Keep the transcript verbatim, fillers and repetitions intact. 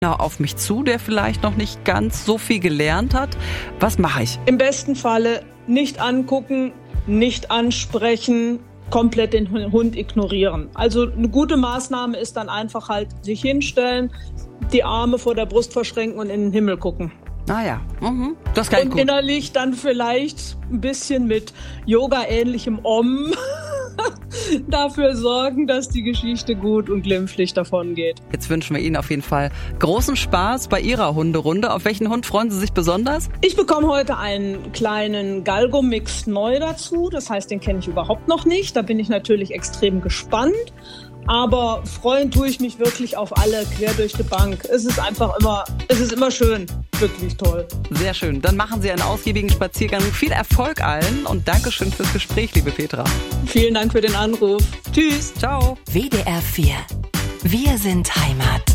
auf mich zu, der vielleicht noch nicht ganz so viel gelernt hat. Was mache ich? Im besten Falle nicht angucken, nicht ansprechen, komplett den Hund ignorieren. Also eine gute Maßnahme ist dann einfach halt sich hinstellen, die Arme vor der Brust verschränken und in den Himmel gucken. Ah ja, mhm. Das kann ich Und gut. innerlich dann vielleicht ein bisschen mit Yoga-ähnlichem Om dafür sorgen, dass die Geschichte gut und glimpflich davon geht. Jetzt wünschen wir Ihnen auf jeden Fall großen Spaß bei Ihrer Hunderunde. Auf welchen Hund freuen Sie sich besonders? Ich bekomme heute einen kleinen Galgo-Mix neu dazu. Das heißt, den kenne ich überhaupt noch nicht. Da bin ich natürlich extrem gespannt. Aber freuen tue ich mich wirklich auf alle, quer durch die Bank. Es ist einfach immer, es ist immer schön. Wirklich toll. Sehr schön. Dann machen Sie einen ausgiebigen Spaziergang. Viel Erfolg allen und Dankeschön fürs Gespräch, liebe Petra. Vielen Dank für den Anruf. Tschüss. Ciao. W D R vier. Wir sind Heimat.